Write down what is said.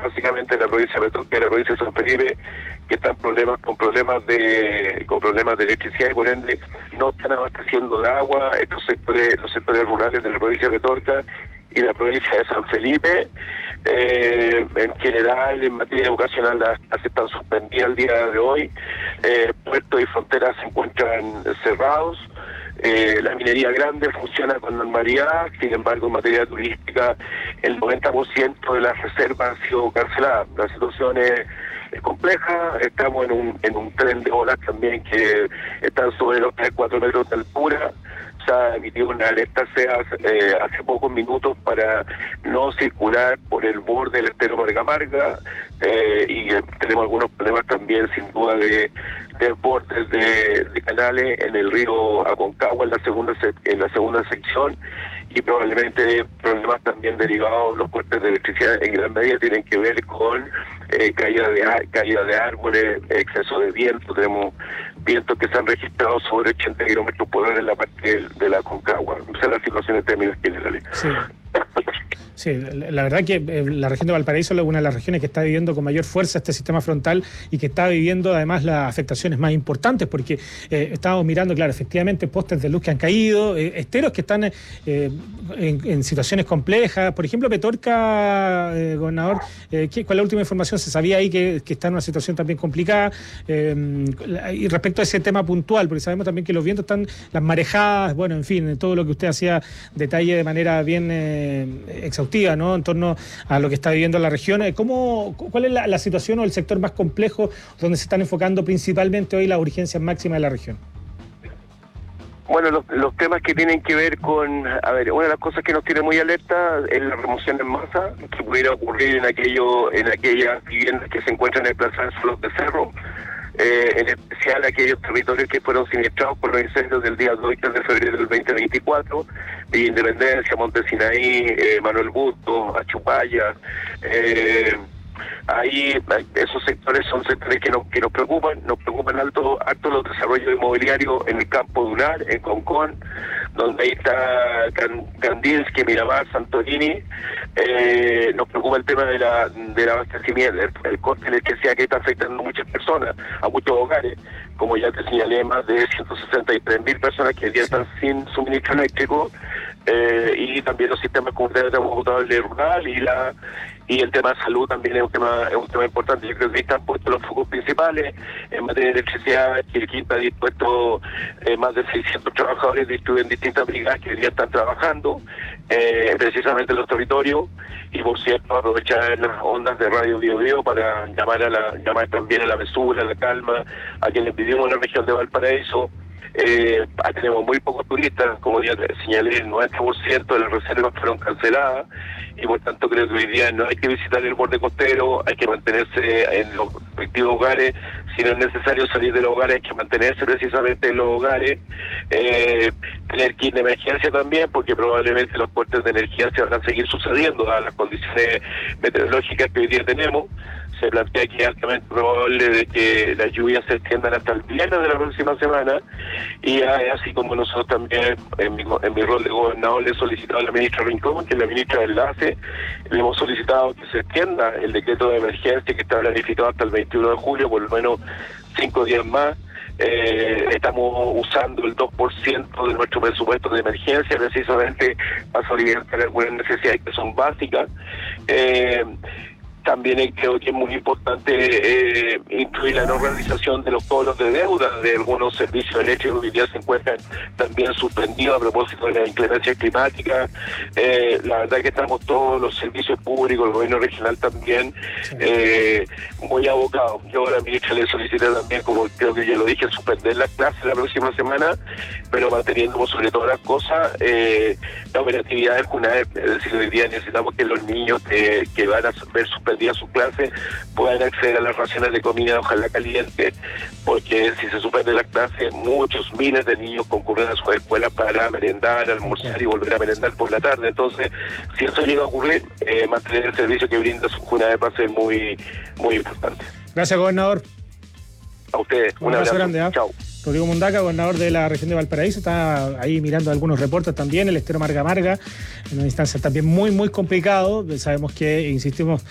básicamente de la provincia de Petorca y la provincia de San Felipe, que están con problemas de electricidad y por ende no están abasteciendo de agua los sectores rurales de la provincia de Petorca y la provincia de San Felipe. En general, en materia educacional, las están suspendidas el día de hoy. Puertos y fronteras se encuentran cerrados. La minería grande funciona con normalidad, sin embargo, en materia turística, el 90% de las reservas han sido canceladas. La situación es compleja. Estamos en un tren de olas también que están sobre los 3-4 metros de altura. Se ha emitido una alerta hace pocos minutos para no circular por el borde del estero Marga y tenemos algunos problemas también sin duda de bordes de canales en el río Aconcagua en la segunda sección, y probablemente problemas también derivados. Los cortes de electricidad en gran medida tienen que ver con caída de árboles, exceso de viento. Tenemos vientos que se han registrado sobre 80 kilómetros por hora en la parte de la Aconcagua. Esa es la situación en términos generales. Sí. Sí, la verdad que la región de Valparaíso es una de las regiones que está viviendo con mayor fuerza este sistema frontal y que está viviendo además las afectaciones más importantes, porque estamos mirando, claro, efectivamente postes de luz que han caído, esteros que están en situaciones complejas. Por ejemplo, Petorca, gobernador, ¿cuál es la última información? Se sabía ahí que está en una situación también complicada. Y respecto a ese tema puntual, porque sabemos también que los vientos están, las marejadas, bueno, en fin, todo lo que usted hacía detalle de manera bien exhaustiva, ¿no?, en torno a lo que está viviendo la región. ¿Cuál es la situación o el sector más complejo donde se están enfocando principalmente hoy las urgencias máximas de la región? Bueno, los temas que tienen que ver con, una de las cosas que nos tiene muy alerta es la remoción en masa que pudiera ocurrir en aquellas viviendas que se encuentran en el Plaza de Solos de Cerro, en especial aquellos territorios que fueron siniestrados por los incendios del día 2 de febrero del 2024, de Independencia, Monte Sinaí, Manuel Busto, Achupaya. Ahí esos sectores son sectores que nos preocupan alto los desarrollos inmobiliarios en el campo dunar, en Concón, donde ahí está Kandinsky, Miramar, Santorini. Nos preocupa el tema del abastecimiento, el corte de electricidad que está afectando a muchas personas, a muchos hogares. Como ya te señalé, más de 163.000 personas que hoy día están sin suministro eléctrico, y también los sistemas comunitarios de agua potable rural y el tema de salud también es un tema importante. Yo creo que ahí están puestos los focos principales. En materia de electricidad, Chiriquí ha dispuesto más de 600 trabajadores distribuidos en distintas brigadas que hoy día están trabajando precisamente en los territorios, y por cierto aprovechar las ondas de Radio Biobío para llamar también a la mesura, a la calma, a quienes vivimos en la región de Valparaíso. Tenemos muy pocos turistas, como ya te señalé, el 90% de las reservas fueron canceladas, y por tanto creo que hoy día no hay que visitar el borde costero, hay que mantenerse en los respectivos hogares. Si no es necesario salir de los hogares, hay que mantenerse precisamente en los hogares, tener kit de emergencia también, porque probablemente los cortes de energía se van a seguir sucediendo dadas las condiciones meteorológicas que hoy día tenemos. Se plantea que es altamente probable de que las lluvias se extiendan hasta el viernes de la próxima semana, y así como nosotros también, en mi rol de gobernador, le he solicitado a la ministra Rincón, que es la ministra de Enlace, le hemos solicitado que se extienda el decreto de emergencia que está planificado hasta el 21 de julio, por lo menos 5 días más. Estamos usando el 2% de nuestro presupuesto de emergencia precisamente para solventar algunas necesidades que son básicas. También creo que es muy importante incluir la no realización de los cobros de deuda de algunos servicios eléctricos que hoy día se encuentran también suspendidos a propósito de la inclemencia climática. La verdad es que estamos todos los servicios públicos, el gobierno regional también, muy abocados. Yo a la ministra le solicité también, como creo que ya lo dije, suspender las clases la próxima semana, pero manteniendo sobre todas las cosas la operatividad del CUNAEP. Es decir, hoy día necesitamos que los niños que van a ver suspendidas sus clases puedan acceder a las raciones de comida, ojalá caliente, porque si se suspende las clases, muchos miles de niños concurren a sus escuelas para merendar, almorzar y volver a merendar por la tarde. Entonces, si eso llega a ocurrir, mantener el servicio que brinda su CUNAEP va a ser muy, muy importante. Gracias, gobernador. A ustedes, un abrazo grande. Chao. Rodrigo Mundaca, gobernador de la región de Valparaíso, está ahí mirando algunos reportes también, el estero Marga, en una instancia también muy, muy complicado. Sabemos que, insistimos,